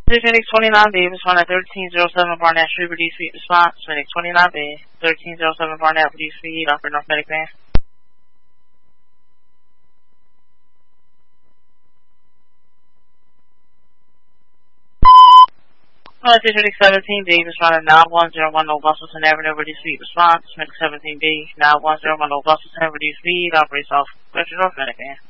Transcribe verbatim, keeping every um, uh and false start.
Phoenix twenty-nine B, respond at thirteen oh seven Barnett Street, reduce speed response. Phoenix twenty-nine B, thirteen oh seven Barnett, reduce speed, offer North Medic Van. Uh, Phoenix seventeen B, respond at nine one oh one Old Bustleton Avenue, reduce speed response. Phoenix seventeen B, nine one oh one Old Bustleton, reduce speed, operates off Western North Medic Van.